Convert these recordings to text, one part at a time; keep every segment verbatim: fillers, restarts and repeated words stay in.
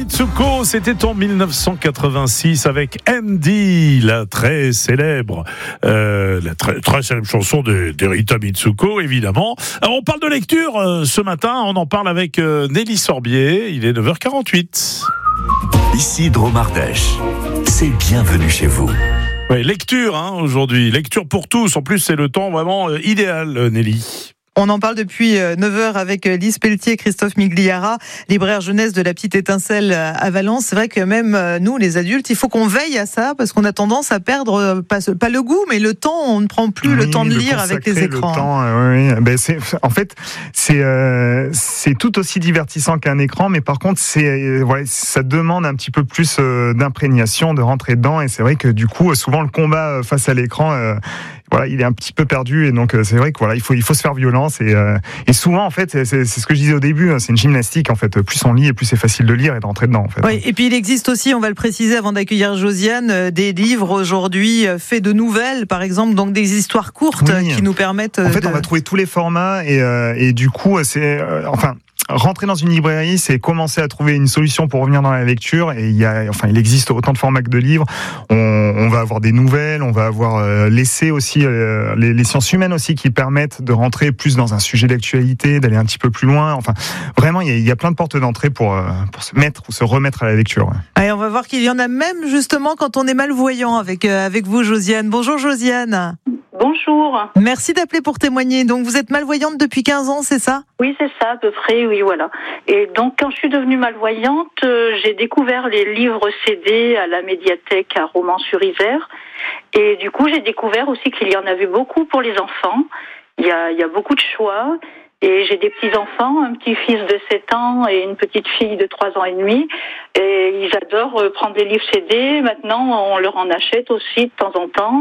Mitsuko, c'était en dix-neuf cent quatre-vingt-six avec Andy, la très célèbre, euh, la très, très célèbre chanson de, de Rita Mitsuko, évidemment. Alors, on parle de lecture euh, ce matin, on en parle avec euh, Nelly Sorbier, il est neuf heures quarante-huit. Ici Dromardèche, c'est bienvenue chez vous. Oui, lecture hein, aujourd'hui, lecture pour tous, en plus c'est le temps vraiment euh, idéal, euh, Nelly. On en parle depuis neuf heures avec Lise Pelletier et Christophe Migliara, libraire jeunesse de la Petite Étincelle à Valence. C'est vrai que même nous, les adultes, il faut qu'on veille à ça parce qu'on a tendance à perdre, pas, pas le goût, mais le temps. On ne prend plus oui, le temps de lire avec les écrans. Le temps, euh, oui. ben c'est, en fait, c'est, euh, c'est tout aussi divertissant qu'un écran, mais par contre, c'est, euh, ouais, ça demande un petit peu plus euh, d'imprégnation, de rentrer dedans. Et c'est vrai que du coup, souvent, le combat face à l'écran... Euh, Voilà, il est un petit peu perdu et donc c'est vrai que voilà, il faut il faut se faire violence et euh, et souvent en fait c'est, c'est c'est ce que je disais au début, c'est une gymnastique en fait. Plus on lit et plus c'est facile de lire et de rentrer dedans en fait. Oui, et puis il existe aussi, on va le préciser avant d'accueillir Josiane, des livres aujourd'hui faits de nouvelles, par exemple, donc des histoires courtes oui. qui nous permettent. En fait, de... on va trouver tous les formats et euh, et du coup c'est euh, enfin. Rentrer dans une librairie, c'est commencer à trouver une solution pour revenir dans la lecture. Et il y a, enfin, il existe autant de formats que de livres. On, on va avoir des nouvelles, on va avoir euh, l'essai aussi, euh, les, les sciences humaines aussi, qui permettent de rentrer plus dans un sujet d'actualité, d'aller un petit peu plus loin. Enfin, vraiment, il y a, il y a plein de portes d'entrée pour euh, pour se mettre ou se remettre à la lecture. Ouais. Allez, on va voir qu'il y en a même justement quand on est malvoyant avec euh, avec vous, Josiane. Bonjour, Josiane. Bonjour. Merci d'appeler pour témoigner. Donc, vous êtes malvoyante depuis quinze ans, c'est ça ? Oui, c'est ça, à peu près, oui, voilà. Et donc, quand je suis devenue malvoyante, euh, j'ai découvert les livres C D à la médiathèque à Romans-sur-Isère. Et du coup, j'ai découvert aussi qu'il y en avait beaucoup pour les enfants. Il y a, il y a beaucoup de choix. Et j'ai des petits-enfants, un petit-fils de sept ans et une petite fille de trois ans et demi. Et ils adorent prendre des livres C D. Maintenant, on leur en achète aussi de temps en temps.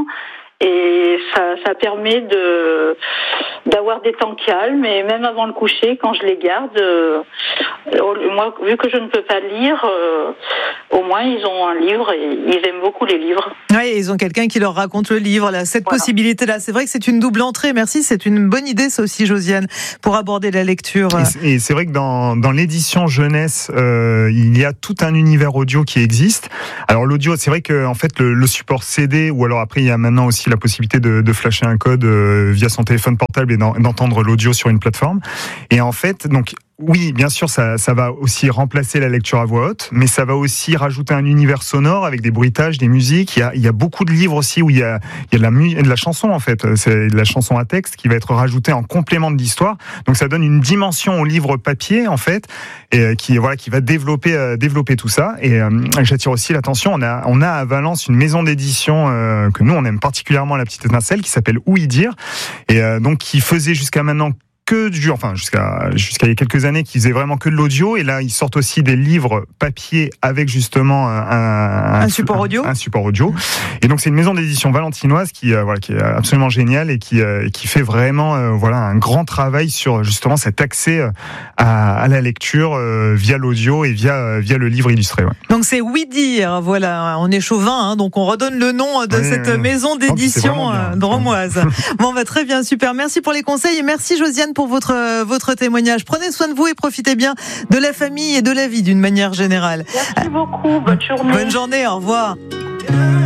Et ça, ça permet de d'avoir des temps calmes. Et même avant le coucher, quand je les garde, euh, moi, vu que je ne peux pas lire, euh, au moins ils ont un livre et ils aiment beaucoup les livres. Oui, ils ont quelqu'un qui leur raconte le livre. Là, cette voilà. possibilité-là, c'est vrai que c'est une double entrée. Merci, c'est une bonne idée, ça aussi, Josiane, pour aborder la lecture. Et c'est, et c'est vrai que dans dans l'édition jeunesse, euh, il y a tout un univers audio qui existe. Alors l'audio, c'est vrai que en fait le, le support C D ou alors après il y a maintenant aussi la possibilité de, de flasher un code euh, via son téléphone portable et d'entendre l'audio sur une plateforme. Et en fait, donc oui, bien sûr, ça, ça va aussi remplacer la lecture à voix haute, mais ça va aussi rajouter un univers sonore avec des bruitages, des musiques. Il y a, il y a beaucoup de livres aussi où il y a, il y a de la, mu- de la chanson en fait. C'est de la chanson à texte qui va être rajoutée en complément de l'histoire. Donc ça donne une dimension au livre papier en fait, et qui voilà, qui va développer, euh, développer tout ça. Et euh, j'attire aussi l'attention. On a, on a à Valence une maison d'édition euh, que nous on aime particulièrement à la Petite Étincelle, qui s'appelle Ouï dire, et euh, donc qui faisait jusqu'à maintenant que du, enfin jusqu'à jusqu'à il y a quelques années, qui faisaient vraiment que de l'audio, et là ils sortent aussi des livres papier avec justement un, un, un support audio, un, un support audio. Et donc c'est une maison d'édition valentinoise qui euh, voilà qui est absolument géniale et qui euh, qui fait vraiment euh, voilà un grand travail sur justement cet accès à, à la lecture euh, via l'audio et via euh, via le livre illustré. Ouais. Donc c'est Oui dire, voilà, on est chauvin, hein, donc on redonne le nom de ouais, cette ouais, maison d'édition dromoise. Bon, bah très bien, super. Merci pour les conseils et merci Josiane pour votre votre témoignage. Prenez soin de vous et profitez bien de la famille et de la vie d'une manière générale. Merci beaucoup. Bonne journée. Bonne journée. Au revoir.